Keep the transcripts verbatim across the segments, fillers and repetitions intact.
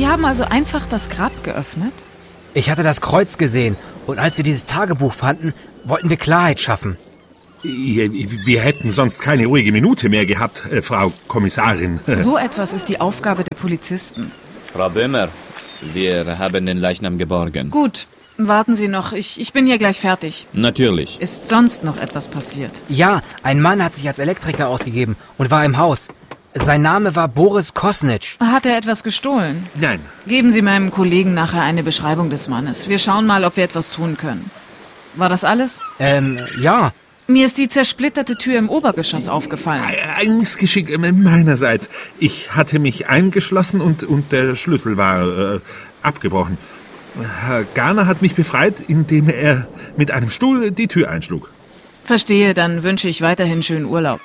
Sie haben also einfach das Grab geöffnet? Ich hatte das Kreuz gesehen und als wir dieses Tagebuch fanden, wollten wir Klarheit schaffen. Wir hätten sonst keine ruhige Minute mehr gehabt, äh, Frau Kommissarin. So etwas ist die Aufgabe der Polizisten. Frau Böhmer, wir haben den Leichnam geborgen. Gut, warten Sie noch. Ich, ich bin hier gleich fertig. Natürlich. Ist sonst noch etwas passiert? Ja, ein Mann hat sich als Elektriker ausgegeben und war im Haus. Sein Name war Boris Kosnitsch. Hat er etwas gestohlen? Nein. Geben Sie meinem Kollegen nachher eine Beschreibung des Mannes. Wir schauen mal, ob wir etwas tun können. War das alles? Ähm, ja. Mir ist die zersplitterte Tür im Obergeschoss aufgefallen. Ein Missgeschick meinerseits. Ich hatte mich eingeschlossen und, und der Schlüssel war äh, abgebrochen. Herr Garner hat mich befreit, indem er mit einem Stuhl die Tür einschlug. Verstehe, dann wünsche ich weiterhin schönen Urlaub.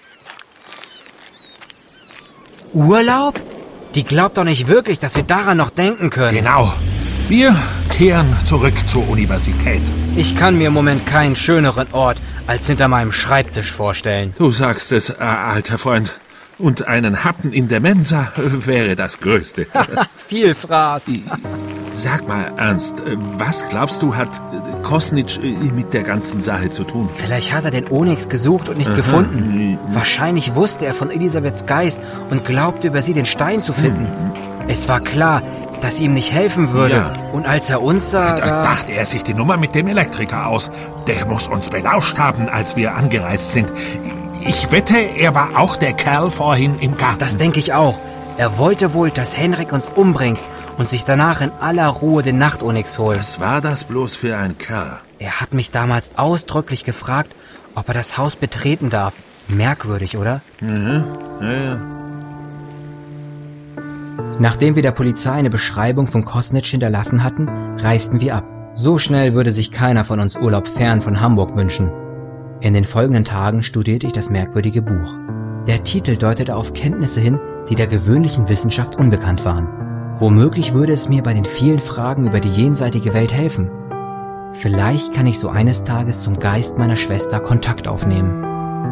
Urlaub? Die glaubt doch nicht wirklich, dass wir daran noch denken können. Genau. Wir kehren zurück zur Universität. Ich kann mir im Moment keinen schöneren Ort als hinter meinem Schreibtisch vorstellen. Du sagst es, äh, alter Freund. Und einen Happen in der Mensa wäre das Größte. Viel Fraß. Sag mal, Ernst, was glaubst du, hat Kosnitsch mit der ganzen Sache zu tun? Vielleicht hat er den Onyx gesucht und nicht Aha. gefunden. Wahrscheinlich wusste er von Elisabeths Geist und glaubte, über sie den Stein zu finden. Mhm. Es war klar, dass sie ihm nicht helfen würde. Ja. Und als er uns sah... Da dachte er sich die Nummer mit dem Elektriker aus. Der muss uns belauscht haben, als wir angereist sind. Ich wette, er war auch der Kerl vorhin im Garten. Das denke ich auch. Er wollte wohl, dass Henrik uns umbringt und sich danach in aller Ruhe den Nacht-Onyx holt. Was war das bloß für ein Kerl? Er hat mich damals ausdrücklich gefragt, ob er das Haus betreten darf. Merkwürdig, oder? Mhm. Ja, ja. Nachdem wir der Polizei eine Beschreibung von Kosnitsch hinterlassen hatten, reisten wir ab. So schnell würde sich keiner von uns Urlaub fern von Hamburg wünschen. In den folgenden Tagen studierte ich das merkwürdige Buch. Der Titel deutete auf Kenntnisse hin, die der gewöhnlichen Wissenschaft unbekannt waren. Womöglich würde es mir bei den vielen Fragen über die jenseitige Welt helfen. Vielleicht kann ich so eines Tages zum Geist meiner Schwester Kontakt aufnehmen.